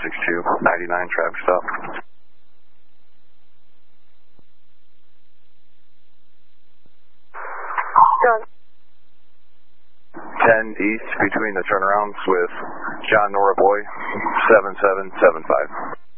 462, 99 traffic stop. John. 10 east between the turnarounds with John Nora Boy, 7775.